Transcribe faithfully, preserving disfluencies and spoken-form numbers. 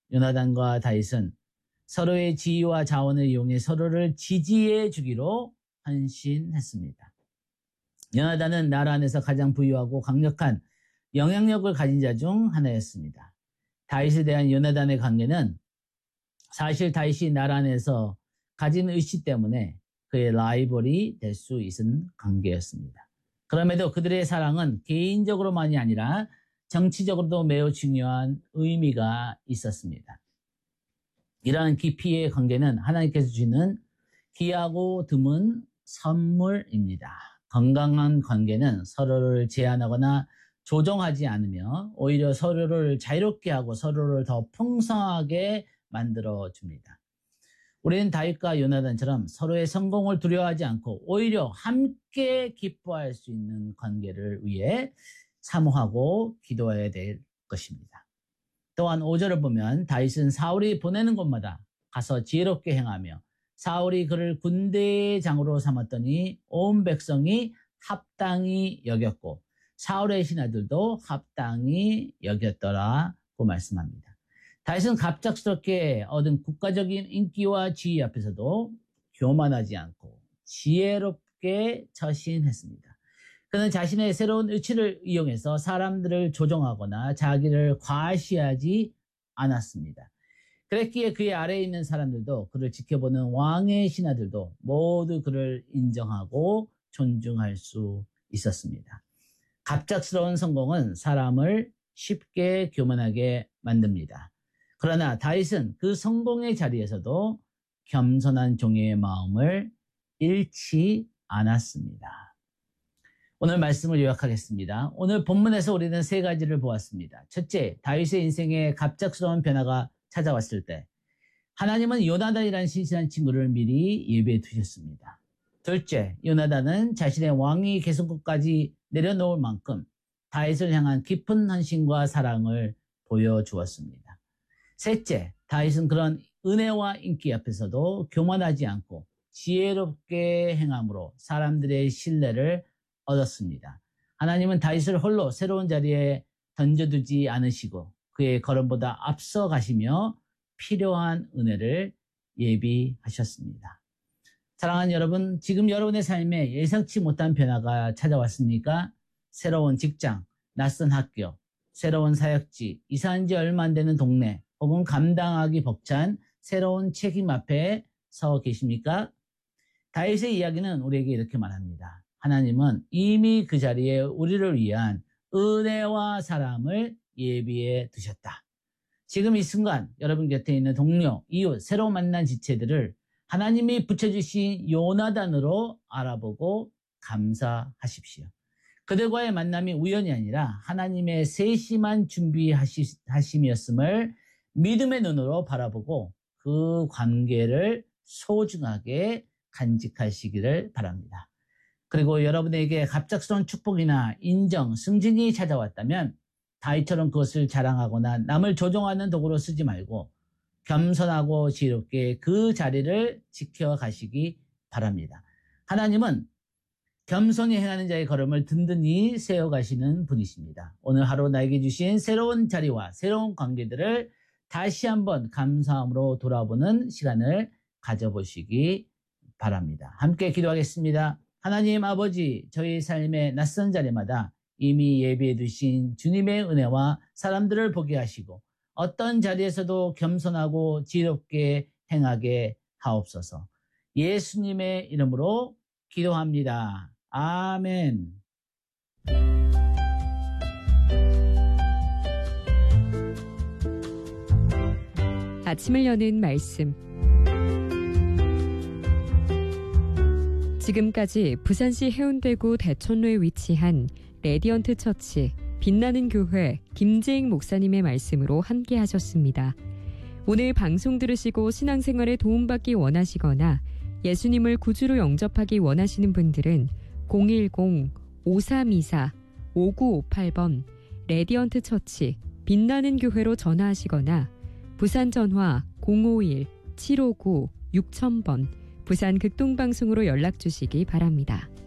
요나단과 다윗은 서로의 지위와 자원을 이용해 서로를 지지해 주기로 헌신했습니다. 요나단은 나라 안에서 가장 부유하고 강력한 영향력을 가진 자 중 하나였습니다. 다윗에 대한 요나단의 관계는 사실 다윗이 나라 안에서 가진 의식 때문에 그의 라이벌이 될 수 있는 관계였습니다. 그럼에도 그들의 사랑은 개인적으로만이 아니라 정치적으로도 매우 중요한 의미가 있었습니다. 이러한 깊이의 관계는 하나님께서 주시는 귀하고 드문 선물입니다. 건강한 관계는 서로를 제한하거나 조종하지 않으며 오히려 서로를 자유롭게 하고 서로를 더 풍성하게 만들어줍니다. 우리는 다윗과 요나단처럼 서로의 성공을 두려워하지 않고 오히려 함께 기뻐할 수 있는 관계를 위해 사모하고 기도해야 될 것입니다. 또한 오 절을 보면 다윗은 사울이 보내는 곳마다 가서 지혜롭게 행하며 사울이 그를 군대장으로 삼았더니 온 백성이 합당히 여겼고 사울의 신하들도 합당히 여겼더라고 말씀합니다. 다윗은 갑작스럽게 얻은 국가적인 인기와 지위 앞에서도 교만하지 않고 지혜롭게 처신했습니다. 그는 자신의 새로운 의치를 이용해서 사람들을 조종하거나 자기를 과시하지 않았습니다. 그랬기에 그의 아래에 있는 사람들도 그를 지켜보는 왕의 신하들도 모두 그를 인정하고 존중할 수 있었습니다. 갑작스러운 성공은 사람을 쉽게 교만하게 만듭니다. 그러나 다윗은 그 성공의 자리에서도 겸손한 종의 마음을 잃지 않았습니다. 오늘 말씀을 요약하겠습니다. 오늘 본문에서 우리는 세 가지를 보았습니다. 첫째, 다윗의 인생에 갑작스러운 변화가 찾아왔을 때 하나님은 요나단이라는 신실한 친구를 미리 예비해 두셨습니다. 둘째, 요나단은 자신의 왕위 계승권까지 내려놓을 만큼 다윗을 향한 깊은 헌신과 사랑을 보여주었습니다. 셋째, 다윗은 그런 은혜와 인기 앞에서도 교만하지 않고 지혜롭게 행함으로 사람들의 신뢰를 얻었습니다. 하나님은 다윗을 홀로 새로운 자리에 던져두지 않으시고 그의 걸음보다 앞서 가시며 필요한 은혜를 예비하셨습니다. 사랑하는 여러분, 지금 여러분의 삶에 예상치 못한 변화가 찾아왔습니까? 새로운 직장, 낯선 학교, 새로운 사역지, 이사한 지 얼마 안 되는 동네, 혹은 감당하기 벅찬 새로운 책임 앞에 서 계십니까? 다윗의 이야기는 우리에게 이렇게 말합니다. 하나님은 이미 그 자리에 우리를 위한 은혜와 사랑을 예비해 두셨다. 지금 이 순간 여러분 곁에 있는 동료, 이웃, 새로 만난 지체들을 하나님이 붙여주신 요나단으로 알아보고 감사하십시오. 그들과의 만남이 우연이 아니라 하나님의 세심한 준비하심이었음을 믿음의 눈으로 바라보고 그 관계를 소중하게 간직하시기를 바랍니다. 그리고 여러분에게 갑작스러운 축복이나 인정, 승진이 찾아왔다면 다윗처럼 그것을 자랑하거나 남을 조종하는 도구로 쓰지 말고 겸손하고 지혜롭게 그 자리를 지켜가시기 바랍니다. 하나님은 겸손히 행하는 자의 걸음을 든든히 세워가시는 분이십니다. 오늘 하루 나에게 주신 새로운 자리와 새로운 관계들을 다시 한번 감사함으로 돌아보는 시간을 가져보시기 바랍니다. 함께 기도하겠습니다. 하나님 아버지, 저희 삶의 낯선 자리마다 이미 예비해 두신 주님의 은혜와 사람들을 보게 하시고 어떤 자리에서도 겸손하고 지혜롭게 행하게 하옵소서. 예수님의 이름으로 기도합니다. 아멘. 아침을 여는 말씀. 지금까지 부산시 해운대구 대천로에 위치한 레디언트 처치 빛나는 교회 김재익 목사님의 말씀으로 함께 하셨습니다. 오늘 방송 들으시고 신앙생활에 도움받기 원하시거나 예수님을 구주로 영접하기 원하시는 분들은 공일공 오삼이사 오구오팔 번 레디언트 처치 빛나는 교회로 전화하시거나 부산 전화 공오일 칠오구 육천 번 부산 극동방송으로 연락 주시기 바랍니다.